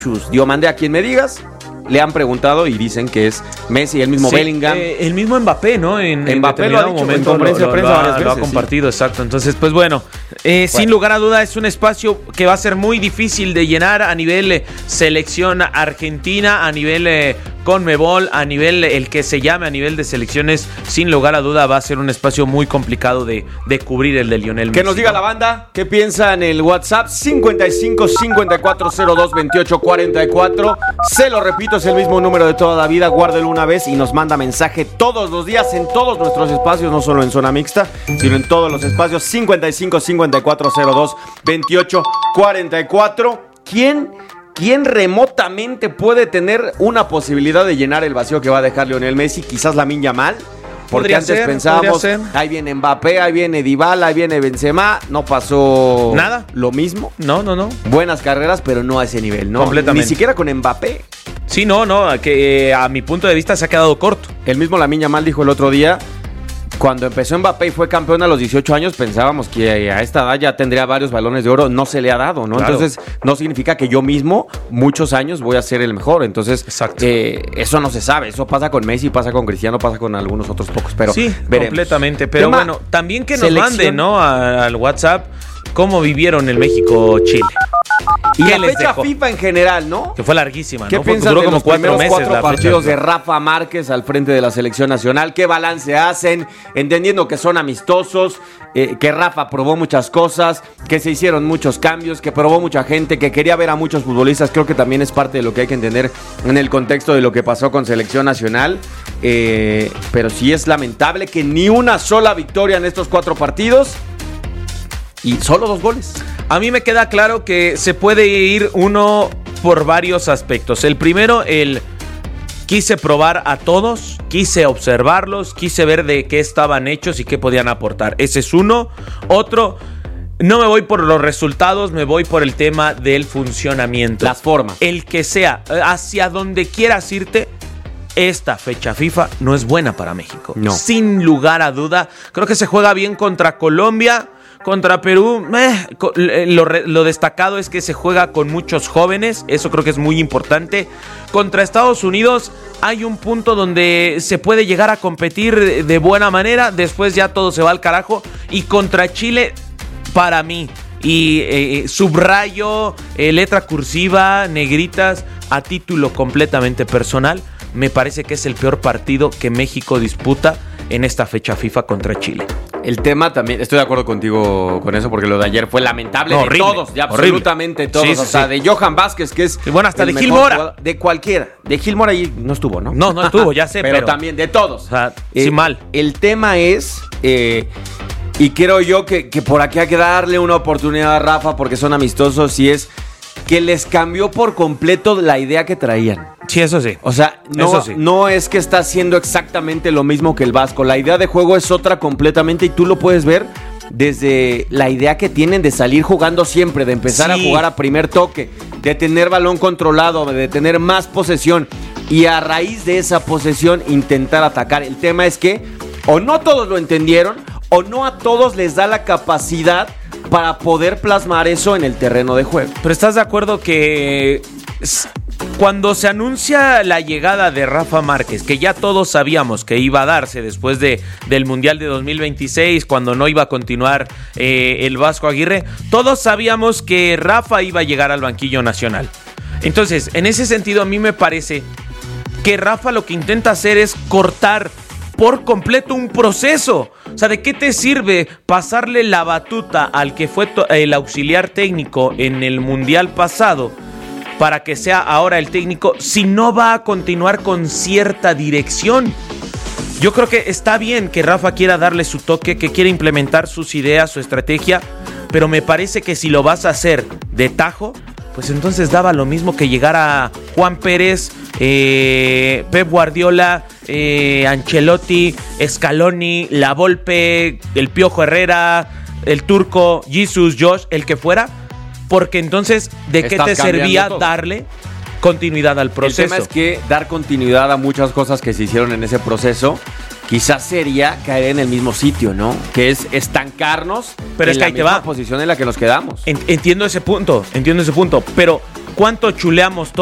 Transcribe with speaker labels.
Speaker 1: Yo mandé a quien me digas. Le han preguntado y dicen que es Messi, el mismo Bellingham.
Speaker 2: El mismo Mbappé, ¿no?
Speaker 1: Mbappé lo ha dicho en conferencia de prensa varias veces.
Speaker 2: Lo ha compartido, exacto. Entonces, pues bueno, sin lugar a duda es un espacio que va a ser muy difícil de llenar a nivel selección argentina, a nivel Conmebol, a nivel el que se llame, a nivel de selecciones. Sin lugar a duda va a ser un espacio muy complicado de cubrir el de Lionel Messi.
Speaker 1: Que nos diga la banda qué piensa en el WhatsApp 55 54 02 28 44. Se lo repito, es el mismo número de toda la vida. Guárdelo una vez y nos manda mensaje todos los días en todos nuestros espacios, no solo en Zona Mixta, sino en todos los espacios. 55 54 02 28 44. ¿Quién remotamente puede tener una posibilidad de llenar el vacío que va a dejar Lionel Messi? Quizás Lamine Yamal. Porque antes pensábamos, ahí viene Mbappé, ahí viene Dybala, ahí viene Benzema. No pasó
Speaker 2: nada.
Speaker 1: Lo mismo.
Speaker 2: No.
Speaker 1: Buenas carreras, pero no a ese nivel, ¿no?
Speaker 2: Completamente.
Speaker 1: Ni siquiera con Mbappé.
Speaker 2: Sí, que a mi punto de vista se ha quedado corto.
Speaker 1: El mismo Lamine Yamal dijo el otro día, cuando empezó Mbappé y fue campeón a los 18 años, pensábamos que a esta edad ya tendría varios balones de oro. No se le ha dado, ¿no?
Speaker 2: Claro.
Speaker 1: Entonces, no significa que yo mismo, muchos años, voy a ser el mejor. Entonces, eso no se sabe. Eso pasa con Messi, pasa con Cristiano, pasa con algunos otros pocos. Pero
Speaker 2: sí,
Speaker 1: veremos.
Speaker 2: Completamente. Pero bueno, también que nos manden, ¿no? Al WhatsApp cómo vivieron el México-Chile.
Speaker 1: Y la fecha FIFA en general, ¿no?
Speaker 2: Que fue larguísima, ¿no?
Speaker 1: ¿Qué piensas
Speaker 2: duró
Speaker 1: de
Speaker 2: como
Speaker 1: los
Speaker 2: 4 meses
Speaker 1: 4 partidos de Rafa Márquez al frente de la selección nacional? ¿Qué balance hacen? Entendiendo que son amistosos, que Rafa probó muchas cosas, que se hicieron muchos cambios, que probó mucha gente, que quería ver a muchos futbolistas. Creo que también es parte de lo que hay que entender en el contexto de lo que pasó con selección nacional. Pero sí es lamentable que ni una sola victoria en estos 4 partidos y solo 2 goles.
Speaker 2: A mí me queda claro que se puede ir uno por varios aspectos. El primero, quise probar a todos, quise observarlos, quise ver de qué estaban hechos y qué podían aportar. Ese es uno. Otro, no me voy por los resultados, me voy por el tema del funcionamiento.
Speaker 1: Las formas.
Speaker 2: El que sea, hacia donde quieras irte, esta fecha FIFA no es buena para México.
Speaker 1: No.
Speaker 2: Sin lugar a duda. Creo que se juega bien contra Colombia. Contra Perú, lo destacado es que se juega con muchos jóvenes, eso creo que es muy importante. Contra Estados Unidos hay un punto donde se puede llegar a competir de buena manera, después ya todo se va al carajo. Y contra Chile, para mí, y subrayo, letra cursiva, negritas, a título completamente personal, me parece que es el peor partido que México disputa en esta fecha FIFA contra Chile.
Speaker 1: El tema también, estoy de acuerdo contigo con eso, porque lo de ayer fue lamentable,
Speaker 2: horrible,
Speaker 1: de todos, de absolutamente
Speaker 2: horrible.
Speaker 1: todos.
Speaker 2: Sí, sí,
Speaker 1: o sea,
Speaker 2: sí.
Speaker 1: de Johan Vázquez, que es.
Speaker 2: Y bueno, hasta de Gil
Speaker 1: mejor
Speaker 2: Mora.
Speaker 1: Jugador, de cualquiera. De Gil Mora ahí no estuvo, ¿no?
Speaker 2: No estuvo, ya sé,
Speaker 1: pero también de todos.
Speaker 2: O sea, sí, mal.
Speaker 1: El tema es, y creo yo que por aquí hay que darle una oportunidad a Rafa, porque son amistosos, y es que les cambió por completo la idea que traían.
Speaker 2: Sí, eso sí.
Speaker 1: O sea, no es que está haciendo exactamente lo mismo que el Vasco. La idea de juego es otra completamente y tú lo puedes ver desde la idea que tienen de salir jugando siempre, de empezar a jugar a primer toque, de tener balón controlado, de tener más posesión y a raíz de esa posesión intentar atacar. El tema es que o no todos lo entendieron o no a todos les da la capacidad para poder plasmar eso en el terreno de juego.
Speaker 2: Pero ¿estás de acuerdo que cuando se anuncia la llegada de Rafa Márquez, que ya todos sabíamos que iba a darse después del Mundial de 2026, cuando no iba a continuar el Vasco Aguirre, todos sabíamos que Rafa iba a llegar al banquillo nacional? Entonces, en ese sentido, a mí me parece que Rafa lo que intenta hacer es cortar por completo un proceso. O sea, ¿de qué te sirve pasarle la batuta al que fue el auxiliar técnico en el Mundial pasado para que sea ahora el técnico si no va a continuar con cierta dirección? Yo creo que está bien que Rafa quiera darle su toque, que quiera implementar sus ideas, su estrategia, pero me parece que si lo vas a hacer de tajo, pues entonces daba lo mismo que llegara Juan Pérez, Pep Guardiola, Ancelotti, Scaloni, La Volpe, el Piojo Herrera, el Turco, Jesus, Josh, el que fuera, porque entonces, ¿de qué te servía darle continuidad al proceso?
Speaker 1: El tema es que dar continuidad a muchas cosas que se hicieron en ese proceso quizás sería caer en el mismo sitio, ¿no? Que es estancarnos
Speaker 2: pero
Speaker 1: en
Speaker 2: es que
Speaker 1: la
Speaker 2: ahí te
Speaker 1: misma
Speaker 2: va.
Speaker 1: posición en la que nos quedamos.
Speaker 2: Entiendo ese punto, pero cuánto chuleamos